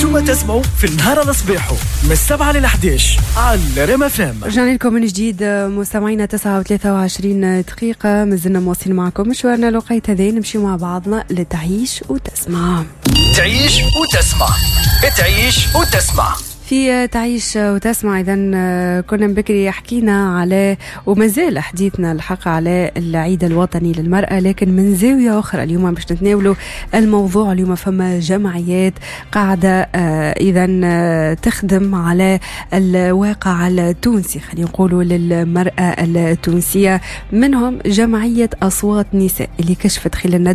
انتم تسمعوا في النهار الصباحو من 7 ل 11 على ريم اف ام. رجعنا لكم من جديد مستمعينا 9:23 دقيقة. مازلنا مواصلين معكم مشوارنا لوقيت هذا نمشي مع بعضنا لتعيش وتسمع. تعيش وتسمع، تعيش وتسمع في تعيش وتسمع. إذن كنا بكري حكينا على ومازال حديثنا الحق على العيد الوطني للمرأة، لكن من زاوية أخرى اليوم باش نتناولوا الموضوع. اليوم فما جمعيات قاعدة إذن تخدم على الواقع التونسي، خلينا نقولوا للمرأة التونسية. منهم جمعية أصوات نساء اللي كشفت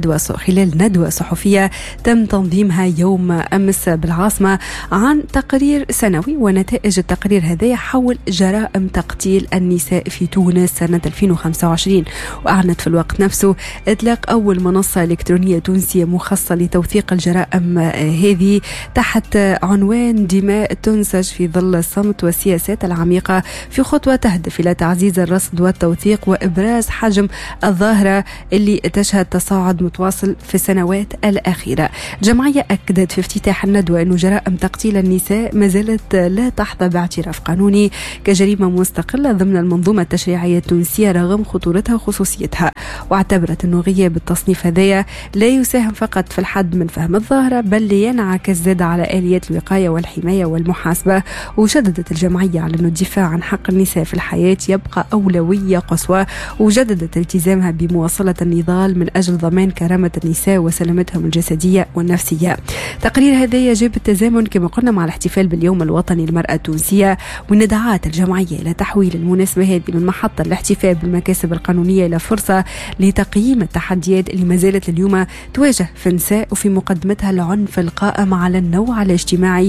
خلال ندوة صحفية تم تنظيمها يوم أمس بالعاصمة عن تقرير سنوي، ونتائج التقرير هذا حول جرائم تقتيل النساء في تونس سنة 2025. وأعلنت في الوقت نفسه إطلاق أول منصة إلكترونية تونسية مخصصة لتوثيق الجرائم هذه تحت عنوان دماء تنسج في ظل الصمت والسياسات العميقة، في خطوة تهدف إلى تعزيز الرصد والتوثيق وإبراز حجم الظاهرة اللي تشهد تصاعد متواصل في السنوات الأخيرة. الجمعية أكدت في افتتاح الندوة أن جرائم تقتيل النساء ما زالت لا تحظى باعتراف قانوني كجريمة مستقلة ضمن المنظومة التشريعية التونسية رغم خطورتها وخصوصيتها. واعتبرت أنه غياب التصنيف هذايا لا يساهم فقط في الحد من فهم الظاهرة، بل ينعكس زاد على آليات الوقاية والحماية والمحاسبة. وشددت الجمعية على أن الدفاع عن حق النساء في الحياة يبقى أولوية قصوى، وجددت التزامها بمواصلة النضال من أجل ضمان كرامة النساء وسلامتهم الجسدية والنفسية. تقرير هذايا جاء بالتزامن كما قلنا مع الاحتفال باليوم الوطني للمرأة التونسية، وإن دعات الجمعية إلى تحويل المناسبة هذه من محطة الاحتفال بالمكاسب القانونية إلى فرصة لتقييم التحديات اللي ما زالت اليوم تواجه في النساء، وفي مقدمتها العنف القائم على النوع الاجتماعي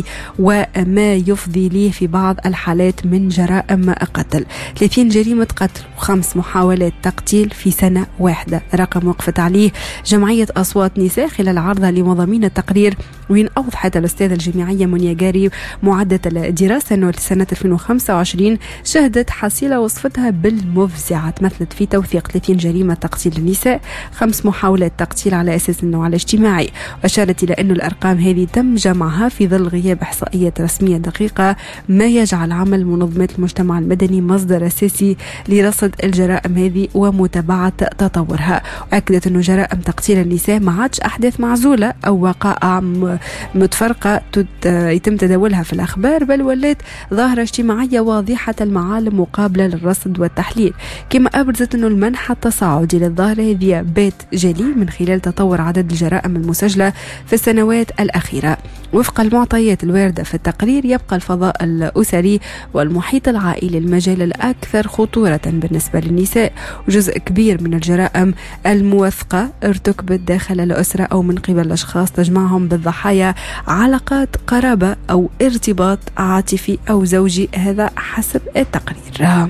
وما يفضي له في بعض الحالات من جرائم قتل. 30 جريمة قتل و5 محاولات تقتيل في سنة واحدة، رقم وقفت عليه جمعية أصوات نساء خلال عرضها لمضامين التقرير، وين أوضحت الأستاذة الجامعية منيا جاري معدة الدراسة أنه سنة 2025 شهدت حصيلة وصفتها بالمفزعة، تمثلت في توثيق 30 جريمة تقتيل النساء، 5 محاولات تقتيل على أساس النوع الاجتماعي. وأشارت إلى أن الأرقام هذه تم جمعها في ظل غياب إحصائيات رسمية دقيقة، ما يجعل عمل منظمات المجتمع المدني مصدر أساسي لرصد الجرائم هذه ومتابعة تطورها. وأكدت أنه جرائم تقتيل النساء ما عادش أحداث معزولة أو وقائع متفرقة يتم تداولها في الأخبار، بل ولات ظاهرة اجتماعية واضحة المعالم وقابلة للرصد والتحليل. كما أبرزت أنه المنحى التصاعدي للظاهرة هذه بيت جلي من خلال تطور عدد الجرائم المسجلة في السنوات الأخيرة. وفق المعطيات الواردة في التقرير يبقى الفضاء الأسري والمحيط العائلي المجال الأكثر خطورة بالنسبة للنساء، وجزء كبير من الجرائم الموثقة ارتكبت داخل الأسرة أو من قبل أشخاص تجمعهم بالضحايا علاقات قرابة أو ارتباط عاطفي أو زوجي، هذا حسب التقرير.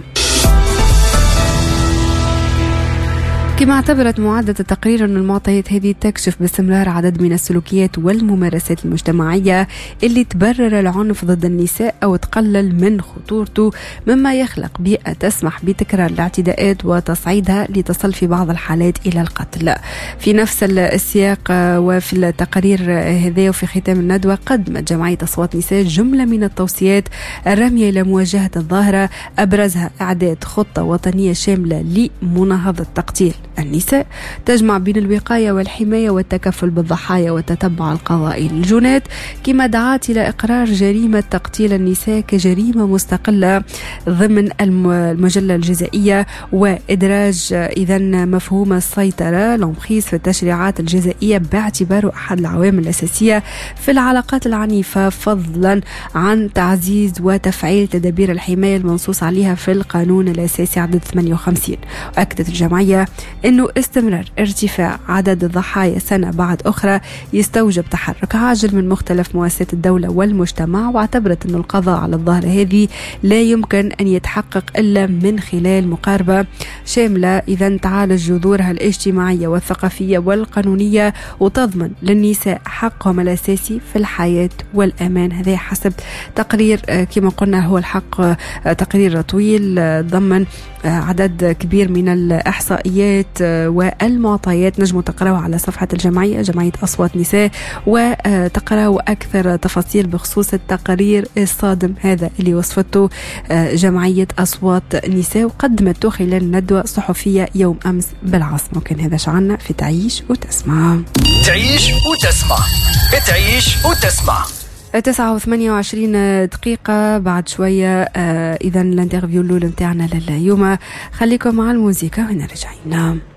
كما اعتبرت معدة التقرير أن المعطيات هذه تكشف باستمرار عدد من السلوكيات والممارسات المجتمعية اللي تبرر العنف ضد النساء أو تقلل من خطورته، مما يخلق بيئة تسمح بتكرار الاعتداءات وتصعيدها لتصل في بعض الحالات إلى القتل. في نفس السياق وفي التقرير هذا وفي ختام الندوة قدمت جمعية أصوات نساء جملة من التوصيات الرامية إلى مواجهة الظاهرة، أبرزها إعداد خطة وطنية شاملة لمناهضة تقتيل النساء تجمع بين الوقاية والحماية والتكفل بالضحايا والتتبع القضائي للجنات. كما دعات إلى إقرار جريمة تقتيل النساء كجريمة مستقلة ضمن المجلة الجزائية، وإدراج إذن مفهوم السيطرة لومخيس في التشريعات الجزائية باعتباره أحد العوامل الأساسية في العلاقات العنيفة، فضلا عن تعزيز وتفعيل تدابير الحماية المنصوص عليها في القانون الأساسي عدد 58. وأكدت الجمعية أنه استمرار ارتفاع عدد الضحايا سنة بعد أخرى يستوجب تحرك عاجل من مختلف مؤسسات الدولة والمجتمع، واعتبرت أن القضاء على الظاهرة هذه لا يمكن أن يتحقق إلا من خلال مقاربة شاملة إذا تعالج جذورها الاجتماعية والثقافية والقانونية وتضمن للنساء حقهم الأساسي في الحياة والأمان. هذا حسب تقرير كما قلنا هو الحق تقرير طويل ضمن عدد كبير من الإحصائيات والمعطيات نجموا تقرأوا على صفحة الجمعية، جمعية أصوات نساء، وتقرأوا أكثر تفاصيل بخصوص التقرير الصادم هذا اللي وصفته جمعية أصوات نساء وقدمته خلال ندوة صحفية يوم أمس بالعاصمة. وكان هذا شعرنا في تعيش وتسمع. تعيش وتسمع، تعيش وتسمع. 9:28 دقيقة بعد شوية. إذا الانترفيو الأولى متاعنا لليوم، خليكم مع الموسيقى ونرجعين.